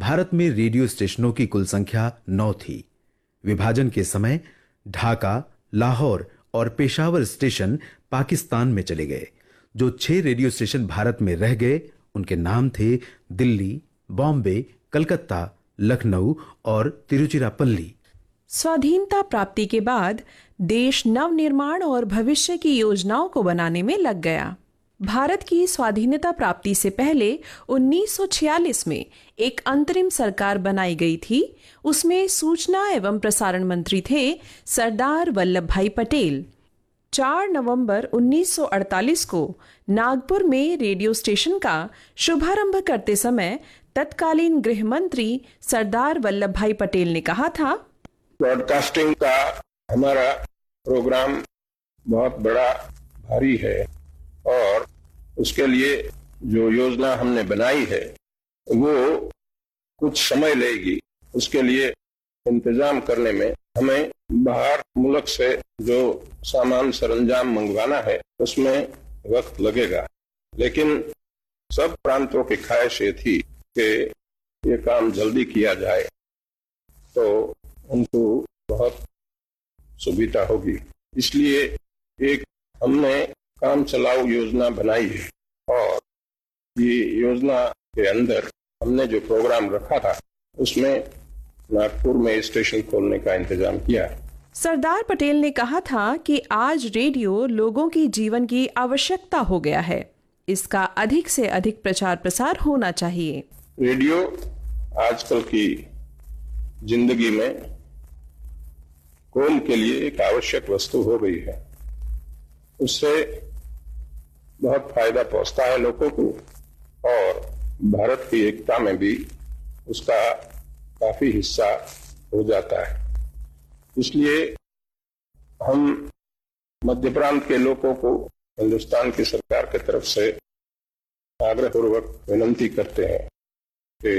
भारत में रेडियो स्टेशनों की कुल संख्या 9 थी। विभाजन के समय ढाका, लाहौर और पेशावर स्टेशन पाकिस्तान में चले गए। जो 6 रेडियो स्टेशन भारत में रह गए उनके नाम थे दिल्ली, बॉम्बे, कलकत्ता, लखनऊ और तिरुचिरापल्ली। स्वाधीनता प्राप्ति के बाद देश नवनिर्माण और भविष्य की योजनाओं को बनाने में लग गया। भारत की स्वाधीनता प्राप्ति से पहले 1946 में एक अंतरिम सरकार बनाई गई थी। उसमें सूचना एवं प्रसारण मंत्री थे सरदार वल्लभ भाई पटेल। 4 नवंबर 1948 को नागपुर में रेडियो स्टेशन का शुभारंभ करते समय तत्कालीन गृह मंत्री सरदार वल्लभ भाई पटेल ने कहा था, ब्रॉडकास्टिंग का हमारा प्रोग्राम बहुत बड़ा भारी है और उसके लिए जो योजना हमने बनाई है वो कुछ समय लेगी। उसके लिए इंतजाम करने में हमें बाहर मुल्क से जो सामान सरंजाम मंगवाना है उसमें वक्त लगेगा, लेकिन सब प्रांतों की ख्वाहिश ये थी कि ये काम जल्दी किया जाए तो उनको बहुत सुविधा होगी। इसलिए एक हमने काम चलाऊ योजना बनाई है और ये योजना के अंदर हमने जो प्रोग्राम रखा था उसमें नागपुर में स्टेशन खोलने का इंतजाम किया। सरदार पटेल ने कहा था कि आज रेडियो लोगों की जीवन की आवश्यकता हो गया है। इसका अधिक से अधिक प्रचार प्रसार होना चाहिए। रेडियो आजकल की जिंदगी में कौम के लिए एक आवश्यक वस्तु हो गई है। उससे बहुत फायदा पहुंचता है लोगों को और भारत की एकता में भी उसका काफी हिस्सा हो जाता है। इसलिए हम मध्य प्रांत के लोगों को हिंदुस्तान की सरकार की तरफ से आग्रहपूर्वक विनती करते हैं कि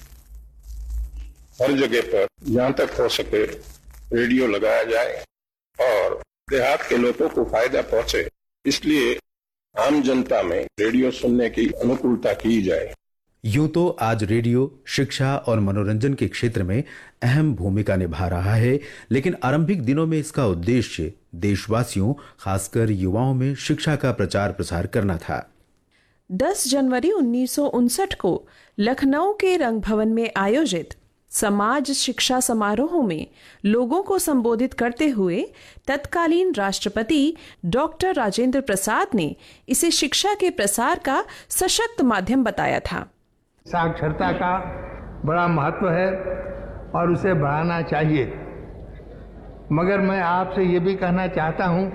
हर जगह पर जहां तक हो सके रेडियो लगाया जाए और देहात के लोगों को फायदा पहुंचे। इसलिए आम जनता में रेडियो सुनने की अनुकूलता की जाए। यूं तो आज रेडियो शिक्षा और मनोरंजन के क्षेत्र में अहम भूमिका निभा रहा है, लेकिन आरंभिक दिनों में इसका उद्देश्य देशवासियों, खासकर युवाओं में शिक्षा का प्रचार प्रसार करना था। 10 जनवरी 1959 को लखनऊ के रंग भवन में आयोजित समाज शिक्षा समारोह में लोगों को संबोधित करते हुए तत्कालीन राष्ट्रपति डॉक्टर राजेंद्र प्रसाद ने इसे शिक्षा के प्रसार का सशक्त माध्यम बताया था। साक्षरता का बड़ा महत्व है और उसे बढ़ाना चाहिए, मगर मैं आपसे ये भी कहना चाहता हूँ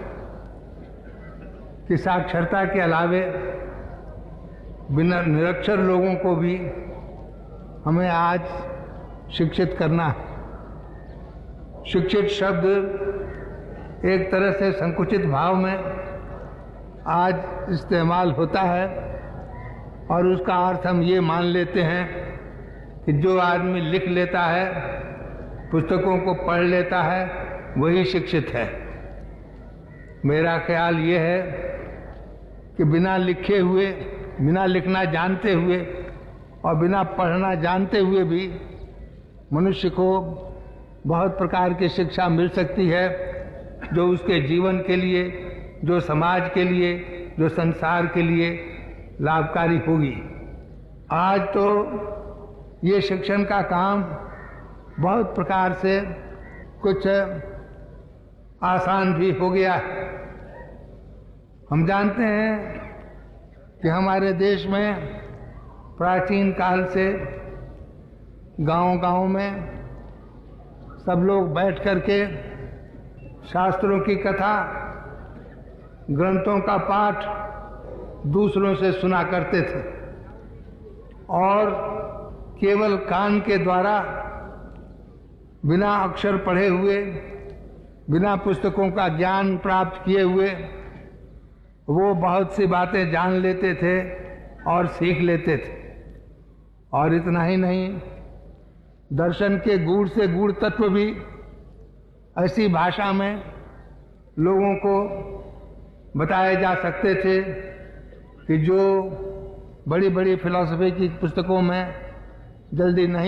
कि साक्षरता के अलावे बिना निरक्षर लोगों को भी हमें आज शिक्षित करना है। शिक्षित शब्द एक तरह से संकुचित भाव में आज इस्तेमाल होता है और उसका अर्थ हम ये मान लेते हैं कि जो आदमी लिख लेता है, पुस्तकों को पढ़ लेता है, वही शिक्षित है। मेरा ख्याल ये है कि बिना लिखे हुए, बिना लिखना जानते हुए और बिना पढ़ना जानते हुए भी मनुष्य को बहुत प्रकार की शिक्षा मिल सकती है जो उसके जीवन के लिए, जो समाज के लिए, जो संसार के लिए लाभकारी होगी। आज तो ये शिक्षण का काम बहुत प्रकार से कुछ आसान भी हो गया है। हम जानते हैं कि हमारे देश में प्राचीन काल से गांव-गांव में सब लोग बैठ करके शास्त्रों की कथा, ग्रंथों का पाठ दूसरों से सुना करते थे और केवल कान के द्वारा, बिना अक्षर पढ़े हुए, बिना पुस्तकों का ज्ञान प्राप्त किए हुए वो बहुत सी बातें जान लेते थे और सीख लेते थे। और इतना ही नहीं, दर्शन के गूढ़ से गूढ़ तत्व भी ऐसी भाषा में लोगों को बताए जा सकते थे कि जो बड़ी बड़ी फिलॉसफी की पुस्तकों में जल्दी नहीं